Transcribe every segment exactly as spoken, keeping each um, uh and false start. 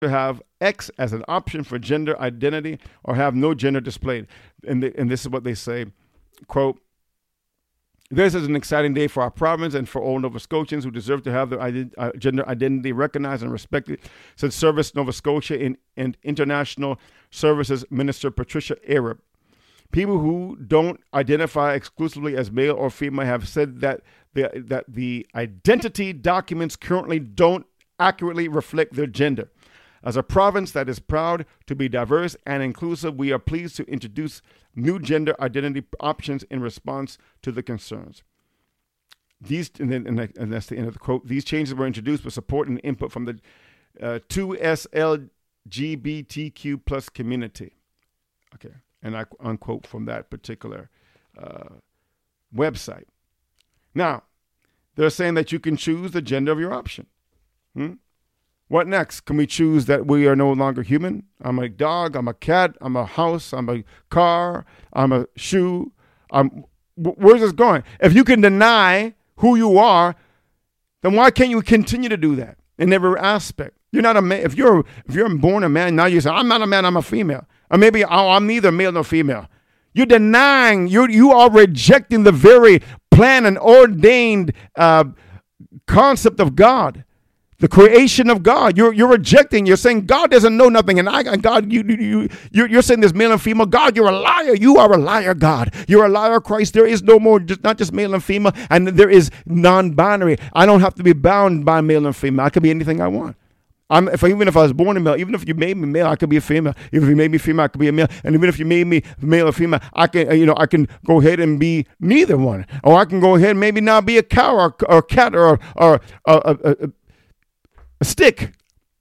to have X as an option for gender identity or have no gender displayed. And, the, and this is what they say, quote, "This is an exciting day for our province and for all Nova Scotians who deserve to have their ident- uh, gender identity recognized and respected," said Service Nova Scotia in, in International Services Minister Patricia Arab. People who don't identify exclusively as male or female have said that the, that the identity documents currently don't accurately reflect their gender. As a province that is proud to be diverse and inclusive, we are pleased to introduce new gender identity options in response to the concerns. These, and, then, and that's the end of the quote. These changes were introduced with support and input from the uh, two S L G B T Q plus community. Okay, and I unquote from that particular uh, website. Now, they're saying that you can choose the gender of your option. Hmm? What next? Can we choose that we are no longer human? I'm a dog, I'm a cat, I'm a house, I'm a car, I'm a shoe. I'm, where's this going? If you can deny who you are, then why can't you continue to do that in every aspect? You're not a man. If you're if you're born a man, now you say, I'm not a man, I'm a female. Or maybe oh, I'm neither male nor female. You're denying, you you are rejecting the very plan and ordained uh, concept of God. The creation of God, you're you're rejecting. You're saying God doesn't know nothing, and I, God, you you you you're saying there's male and female. God, you're a liar. You are a liar, God. You're a liar, Christ. There is no more, just not just male and female, and there is non-binary. I don't have to be bound by male and female. I can be anything I want. I'm if even if I was born a male, even if you made me male, I could be a female. Even if you made me female, I could be a male. And even if you made me male or female, I can you know I can go ahead and be neither one, or I can go ahead and maybe now be a cow or, or a cat or or a. a, a, a a stick,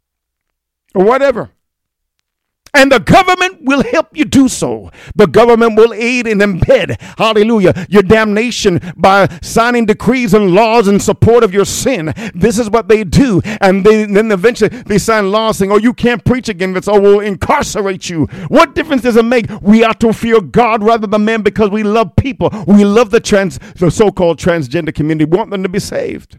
or whatever. And the government will help you do so. The government will aid and embed, hallelujah, your damnation by signing decrees and laws in support of your sin. This is what they do. And they, then eventually they sign laws saying, oh, you can't preach again. It's, oh, we'll incarcerate you. What difference does it make? We ought to fear God rather than men because we love people. We love the trans, the so-called transgender community. We want them to be saved.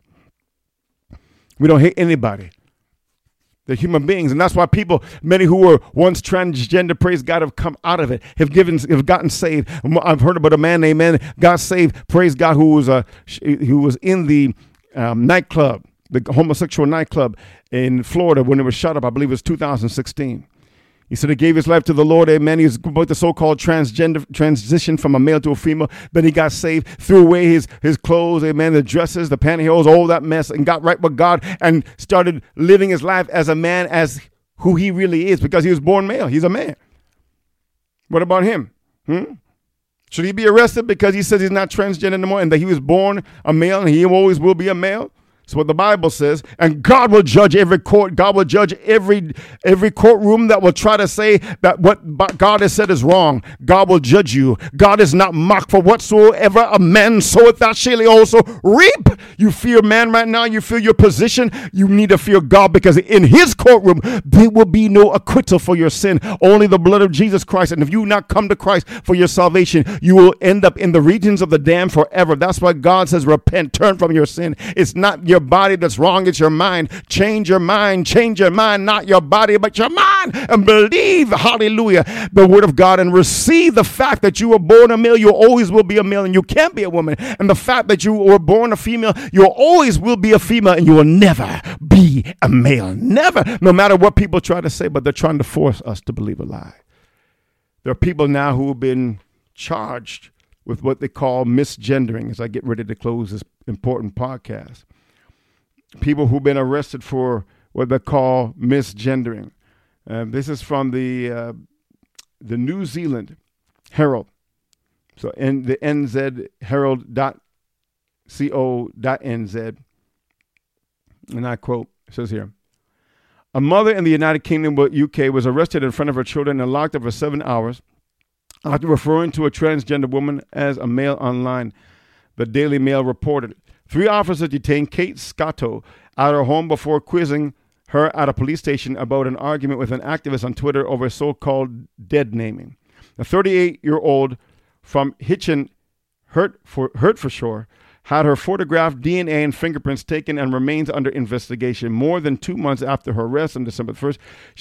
We don't hate anybody. They're human beings. And that's why people, many who were once transgender, praise God, have come out of it, have given, have gotten saved. I've heard about a man named man got saved, praise God, who was a, who was in the um, nightclub, the homosexual nightclub in Florida when it was shut up. I believe it was two thousand sixteen. He said he gave his life to the Lord, amen. He was about the so-called transgender transition from a male to a female. Then he got saved, threw away his, his clothes, amen, the dresses, the pantyhose, all that mess, and got right with God and started living his life as a man, as who he really is, because he was born male. He's a man. What about him? Hmm? Should he be arrested because he says he's not transgender anymore and that he was born a male and he always will be a male? That's what the Bible says. And God will judge every court. God will judge every every courtroom that will try to say that what God has said is wrong. God will judge you. God is not mocked, for whatsoever a man soweth, that shall he also reap. You fear man right now. You feel your position. You need to fear God, because in his courtroom there will be no acquittal for your sin. Only the blood of Jesus Christ. And if you not come to Christ for your salvation, you will end up in the regions of the damned forever. That's why God says repent, turn from your sin. It's not your body that's wrong, it's your mind. Change your mind, change your mind, not your body, but your mind, and believe, hallelujah, the word of God, and receive the fact that you were born a male, you always will be a male, and you can't be a woman. And the fact that you were born a female, you always will be a female, and you will never be a male. Never, no matter what people try to say, but they're trying to force us to believe a lie. There are people now who have been charged with what they call misgendering, as I get ready to close this important podcast. People who've been arrested for what they call misgendering. Uh, this is from the uh, the New Zealand Herald. So in the N Z herald dot co dot n z. And I quote, it says here, a mother in the United Kingdom, U K, was arrested in front of her children and locked up for seven hours after referring to a transgender woman as a male online, the Daily Mail reported. Three officers detained Kate Scotto at her home before quizzing her at a police station about an argument with an activist on Twitter over so-called dead naming. The thirty-eight-year-old from Hitchin, Hertfordshire, had her photograph, D N A, and fingerprints taken and remains under investigation. More than two months after her arrest on December first,